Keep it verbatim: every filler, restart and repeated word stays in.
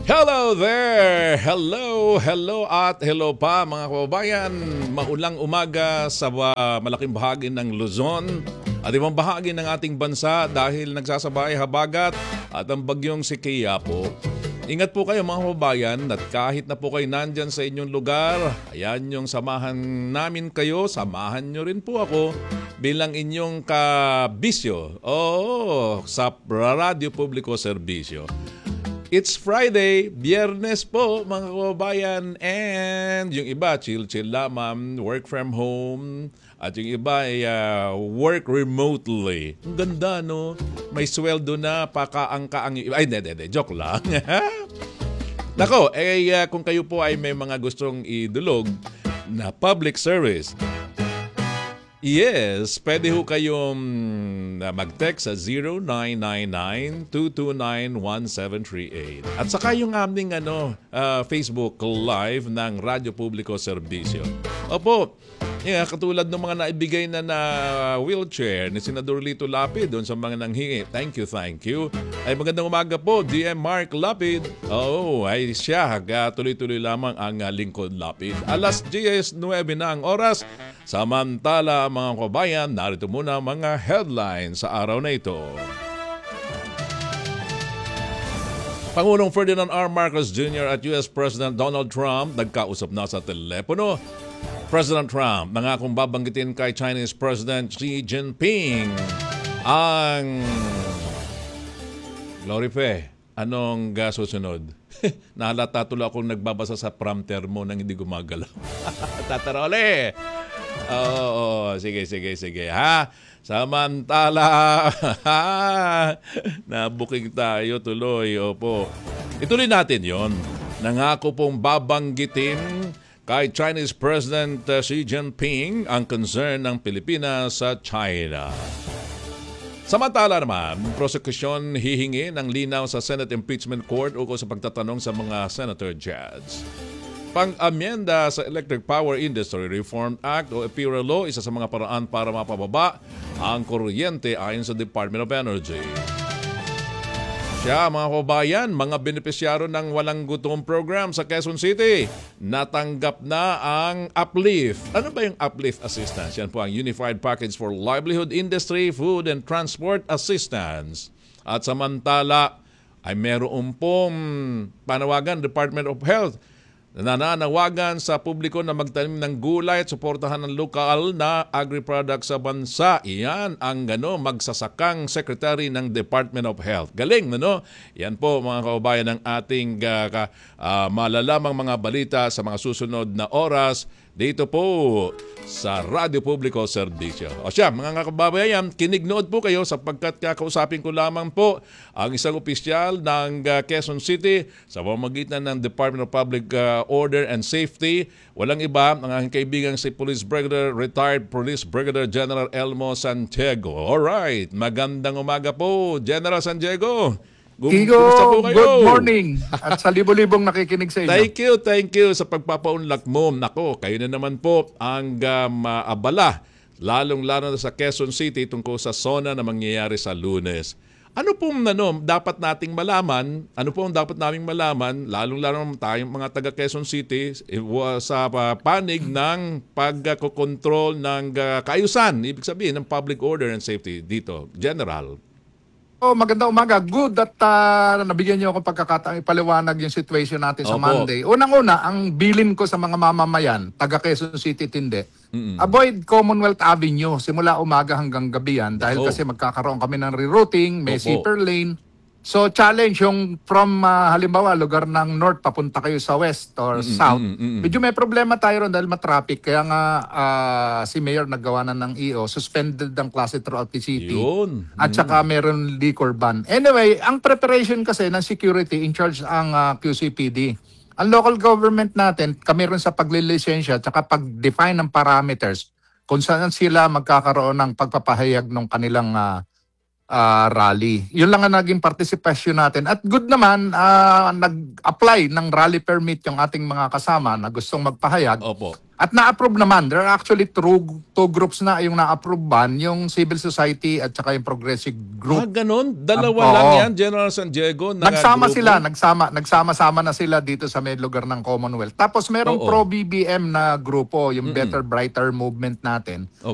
Hello there! Hello, hello at hello pa mga kababayan. Maulang umaga sa uh, malaking bahagi ng Luzon at ibang bahagi ng ating bansa dahil nagsasabay habagat at ang bagyong si Quiapo. Ingat po kayo mga kababayan at kahit na po kayo nandyan sa inyong lugar, ayan yung samahan namin kayo, samahan nyo rin po ako bilang inyong kabisyo. Oo, sa Radyo Publiko Serbisyo. It's Friday, Biyernes po mga kababayan, and yung iba chill-chill lamang, work from home, at yung iba ay uh, work remotely. Ang ganda no, may sweldo na, pakaangka ang ay hindi, hindi, joke lang. Nako, eh uh, kung kayo po ay may mga gustong idulog na public service, yes, pwede ho kayong mag-text sa zero nine nine nine, two two nine, one seven three eight. At saka yung aming ano, uh, Facebook Live ng Radyo Publiko Serbisyo. Opo, yeah, katulad ng mga naibigay na na wheelchair ni Senador Lito Lapid doon sa mga nanghingi. Thank you, thank you. Ay magandang umaga po, D M Mark Lapid. Oo, ay siya, tuloy-tuloy lamang ang uh, lingkod Lapid. Alas diyes nuwebe na ang oras. Samantala mga kabayan, narito muna mga headlines sa araw na ito. Pangulong Ferdinand R. Marcos Junior at U S President Donald Trump nagkausap na sa telepono. President Trump nangakong babanggitin kay Chinese President Xi Jinping ang Glorife. Anong uh, susunod? Nahalata tuloy akong nagbabasa sa prompter mo nang hindi gumagalaw. Tatarole! Oo, oh, sige, sige, sige. Ha? Samantala, nabuking tayo tuloy. Opo. Ituloy natin yon. Nangako pong babanggitin kay Chinese President uh, Xi Jinping ang concern ng Pilipinas sa China. Samantala naman, prosekusyon hihingi ng linaw sa Senate Impeachment Court ukol sa pagtatanong sa mga senator judge. Pang-amyenda sa Electric Power Industry Reform Act o EPIRA Law, isa sa mga paraan para mapababa ang kuryente ayon sa Department of Energy. Siya, mga kabayan, mga benepisyaro ng Walang Gutom program sa Quezon City, natanggap na ang Uplift. Ano ba yung Uplift Assistance? Yan po ang Unified Package for Livelihood Industry, Food and Transport Assistance. At samantala, ay meron pong panawagan Department of Health nananawagan sa publiko na magtanim ng gulay at suportahan ng lokal na agri-products sa bansa. Iyan ang gano, magsasakang Secretary ng Department of Health. Galing, no? Yan po mga kababayan ng ating uh, uh, malalamang mga balita sa mga susunod na oras dito po sa Radyo Publiko Serbisyo. O siya, mga kababayan, kinignood po kayo sapagkat kakausapin ko lamang po ang isang opisyal ng uh, Quezon City sa pamamagitan ng Department of Public uh, Order and Safety. Walang iba, ang aking kaibigan si Police Brigadier, Retired Police Brigadier General Elmo Santiago. Alright, magandang umaga po, General Santiago. Igo, good morning at sa libo-libong nakikinig sa inyo. Thank you, thank you sa pagpapaunlak mo. Nako, kayo na naman po ang um, abala, lalong-lalo na sa Quezon City tungkol sa SONA na mangyayari sa Lunes. Ano pong ano, dapat nating malaman, ano pong dapat naming malaman, lalong-lalo tayong mga taga Quezon City sa uh, panig ng pagkokontrol ng uh, kaayusan, ibig sabihin ng public order and safety dito, General. Oh, magandang umaga. Good that uh, nabigyan niyo ako pagkakataong ipaliwanag yung situation natin sa Opo. Monday. Unang-una, ang bilin ko sa mga mamamayan, taga Quezon City Tinde, Mm-mm. avoid Commonwealth Avenue simula umaga hanggang gabi yan dahil Opo. kasi magkakaroon kami ng rerouting, may Opo. zipper lane. So challenge yung from uh, halimbawa lugar ng north papunta kayo sa west or Mm-mm, south. mm-mm. Medyo may problema tayo ron dahil matraffic. Kaya nga uh, si Mayor naggawa na ng E O, suspended ang klase throughout the city. Yun. At saka meron liquor ban. Anyway, ang preparation kasi ng security in charge ang uh, Q C P D. Ang local government natin, kami rin sa paglilisensya at saka pag-define ng parameters kung saan sila magkakaroon ng pagpapahayag ng kanilang uh, ah, rally. Yun lang ang naging participation natin. At good naman, ah, nag-apply ng rally permit yung ating mga kasama na gustong magpahayag. Opo. At na-approve naman. There are actually two, two groups na yung na-approve ban, yung civil society at saka yung progressive Ah, group. ganun? Dalawa Ah, lang oo. yan, General San Diego? na Nagsama grupo? sila, nagsama, nagsama-sama na sila dito sa may lugar ng Commonwealth. Tapos merong Oo. pro-B B M na grupo, yung Better Brighter movement natin.